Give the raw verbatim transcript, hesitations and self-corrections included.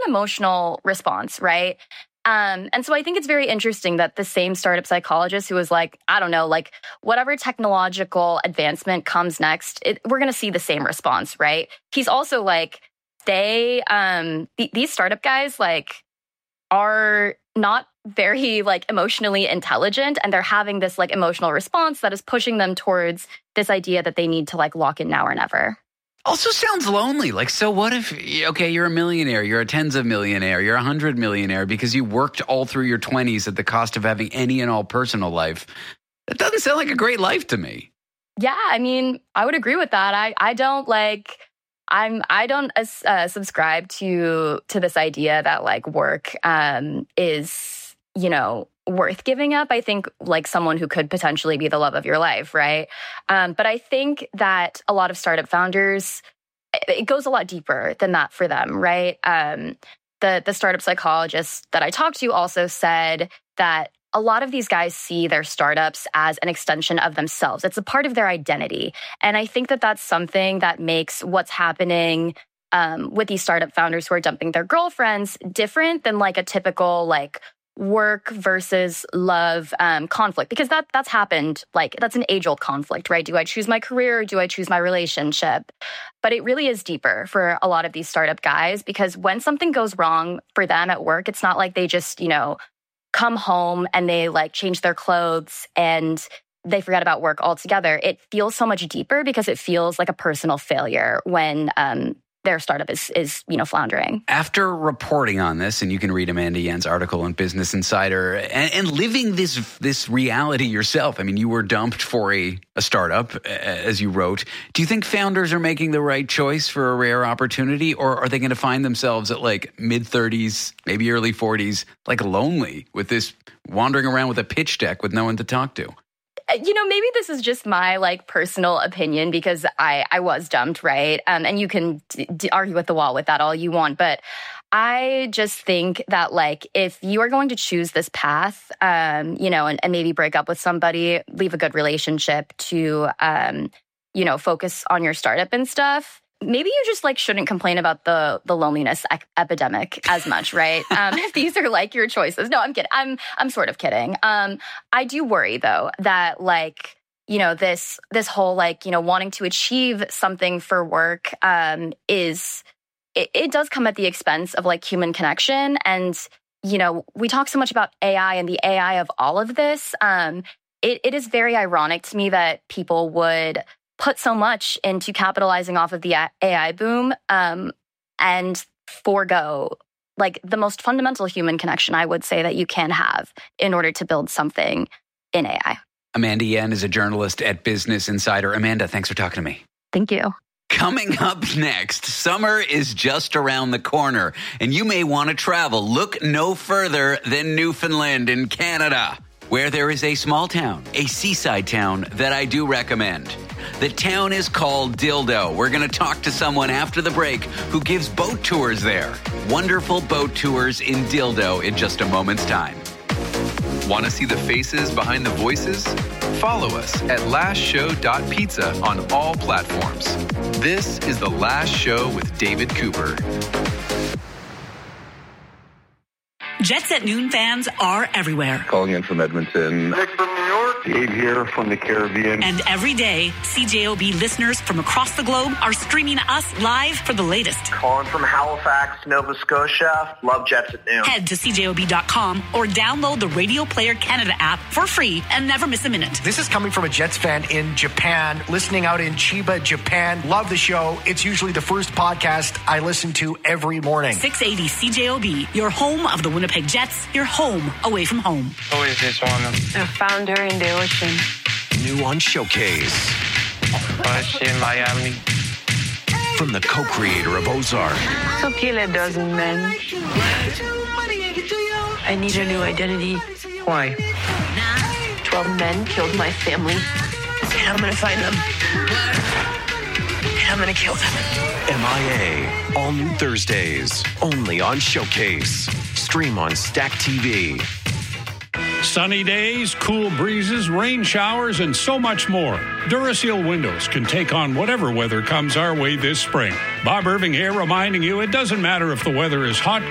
an emotional response, right? Um, and so I think it's very interesting that the same startup psychologist who was like, I don't know, like whatever technological advancement comes next, it, we're going to see the same response, right? He's also like, they, um, th- these startup guys like are not very like emotionally intelligent, and they're having this like emotional response that is pushing them towards this idea that they need to like lock in now or never. Also sounds lonely. Like, so what if, okay, you're a millionaire, you're a tens of millionaire, you're a hundred millionaire because you worked all through your twenties at the cost of having any and all personal life. That doesn't sound like a great life to me. Yeah, I mean, I would agree with that. I, I don't like, I'm, I don't uh, subscribe to, to this idea that like work um, is, you know, worth giving up. I think like someone who could potentially be the love of your life, right? Um, but I think that a lot of startup founders, it goes a lot deeper than that for them, right? Um, the the startup psychologist that I talked to also said that a lot of these guys see their startups as an extension of themselves. It's a part of their identity. And I think that that's something that makes what's happening um, with these startup founders who are dumping their girlfriends different than like a typical like work versus love um, conflict, because that that's happened. Like that's an age-old conflict, right? Do I choose my career or do I choose my relationship? But it really is deeper for a lot of these startup guys, because when something goes wrong for them at work, it's not like they just, you know, come home and they like change their clothes and they forget about work altogether. It feels so much deeper because it feels like a personal failure when um, their startup is, is, you know, floundering. After reporting on this, and you can read Amanda Yen's article in Business Insider, and, and living this this reality yourself, I mean, you were dumped for a, a startup, as you wrote. Do you think founders are making the right choice for a rare opportunity, or are they going to find themselves at like mid-thirties, maybe early forties, like lonely with this, wandering around with a pitch deck with no one to talk to? You know, maybe this is just my like personal opinion because I, I was dumped, right? Um, and you can d- d- argue with the wall with that all you want. But I just think that like if you are going to choose this path, um, you know, and, and maybe break up with somebody, leave a good relationship to, um, you know, focus on your startup and stuff. Maybe you just like shouldn't complain about the the loneliness ec- epidemic as much, right? Um, if these are like your choices. No, I'm kidding. I'm I'm sort of kidding. Um, I do worry though that like, you know, this this whole like, you know, wanting to achieve something for work um, is it, it does come at the expense of like human connection. And you know, we talk so much about A I and the A I of all of this. Um, it, it is very ironic to me that people would put so much into capitalizing off of the A I boom um, and forego like the most fundamental human connection I would say that you can have in order to build something in A I. Amanda Yen is a journalist at Business Insider. Amanda, thanks for talking to me. Thank you. Coming up next, summer is just around the corner and you may want to travel. Look no further than Newfoundland in Canada, where there is a small town, a seaside town that I do recommend. The town is called Dildo. We're going to talk to someone after the break who gives boat tours there. Wonderful boat tours in Dildo in just a moment's time. Want to see the faces behind the voices? Follow us at last show dot pizza on all platforms. This is The Last Show with David Cooper. Jets at Noon fans are everywhere. Calling in from Edmonton. Nick from New York. Dave here from the Caribbean. And every day, C J O B listeners from across the globe are streaming us live for the latest. Calling from Halifax, Nova Scotia. Love Jets at Noon. Head to C J O B dot com or download the Radio Player Canada app for free and never miss a minute. This is coming from a Jets fan in Japan, listening out in Chiba, Japan. Love the show. It's usually the first podcast I listen to every morning. six eighty C J O B, your home of the Winnipeg Jets, your home away from home. Who is this one? A founder in the ocean. New on Showcase. Was in Miami. From the co-creator of Ozark. So kill a dozen men. I need a new identity. Why? Twelve men killed my family. And I'm gonna find them. And I'm gonna kill them. M I A. All new Thursdays. Only on Showcase. Stream on Stack T V. Sunny days, cool breezes, rain showers, and so much more. Duraseal Windows can take on whatever weather comes our way this spring. Bob Irving here reminding you it doesn't matter if the weather is hot,